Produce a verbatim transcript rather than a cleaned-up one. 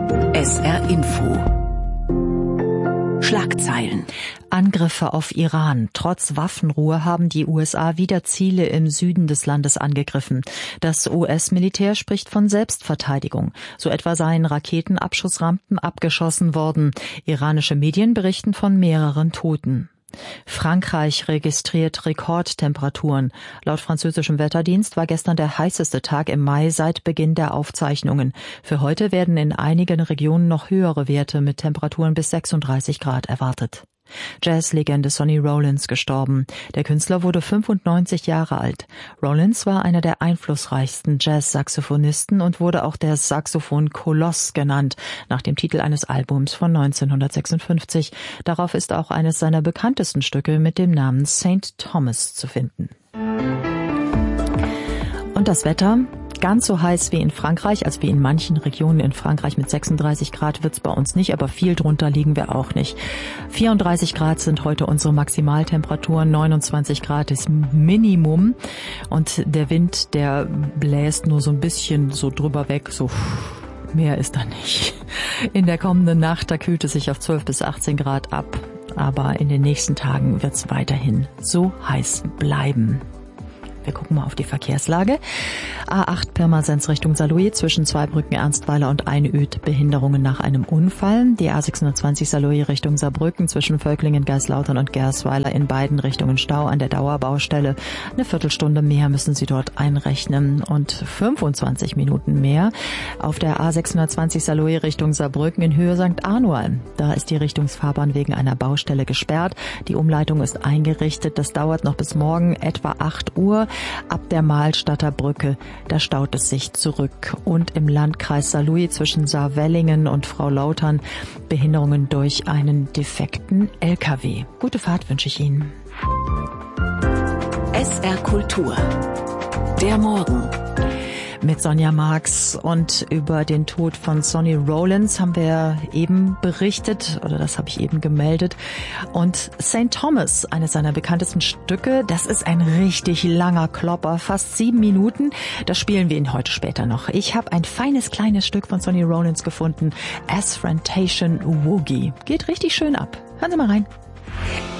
S R Info. Schlagzeilen. Angriffe auf Iran. Trotz Waffenruhe haben die U S A wieder Ziele im Süden des Landes angegriffen. Das U S-Militär spricht von Selbstverteidigung. So etwa seien Raketenabschussrampen abgeschossen worden. Iranische Medien berichten von mehreren Toten. Frankreich registriert Rekordtemperaturen. Laut französischem Wetterdienst war gestern der heißeste Tag im Mai seit Beginn der Aufzeichnungen. Für heute werden in einigen Regionen noch höhere Werte mit Temperaturen bis sechsunddreißig Grad erwartet. Jazzlegende Sonny Rollins gestorben. Der Künstler wurde fünfundneunzig Jahre alt. Rollins war einer der einflussreichsten Jazz-Saxophonisten und wurde auch der Saxophon-Koloss genannt, nach dem Titel eines Albums von neunzehnhundertsechsundfünfzig. Darauf ist auch eines seiner bekanntesten Stücke mit dem Namen Saint Thomas zu finden. Und das Wetter? Ganz so heiß wie in Frankreich, also wie in manchen Regionen in Frankreich mit sechsunddreißig Grad wird's bei uns nicht, aber viel drunter liegen wir auch nicht. vierunddreißig Grad sind heute unsere Maximaltemperaturen, neunundzwanzig Grad ist Minimum und der Wind, der bläst nur so ein bisschen so drüber weg, so mehr ist da nicht. In der kommenden Nacht, da kühlt es sich auf zwölf bis achtzehn Grad ab, aber in den nächsten Tagen wird's weiterhin so heiß bleiben. Wir gucken mal auf die Verkehrslage. A acht Pirmasens Richtung Saarlouis zwischen Zweibrücken, Ernstweiler und Einöd Behinderungen nach einem Unfall. Die A sechshundertzwanzig Saarlouis Richtung Saarbrücken zwischen Völklingen, Geislautern und Gersweiler in beiden Richtungen Stau an der Dauerbaustelle. Eine Viertelstunde mehr müssen Sie dort einrechnen und fünfundzwanzig Minuten mehr auf der A sechshundertzwanzig Saarlouis Richtung Saarbrücken in Höhe Sankt Anual. Da ist die Richtungsfahrbahn wegen einer Baustelle gesperrt. Die Umleitung ist eingerichtet. Das dauert noch bis morgen etwa acht Uhr. Ab der Mahlstadter Brücke, da staut es sich zurück. Und im Landkreis Saarlouis zwischen Saarwellingen und Frau Lautern Behinderungen durch einen defekten L K W. Gute Fahrt wünsche ich Ihnen. S R Kultur. Der Morgen. Mit Sonja Marx, und über den Tod von Sonny Rollins haben wir eben berichtet, oder das habe ich eben gemeldet. Und Saint Thomas, eines seiner bekanntesten Stücke, das ist ein richtig langer Klopper, fast sieben Minuten. Das spielen wir ihn heute später noch. Ich habe ein feines kleines Stück von Sonny Rollins gefunden, Asphantation Woogie. Geht richtig schön ab. Hören Sie mal rein.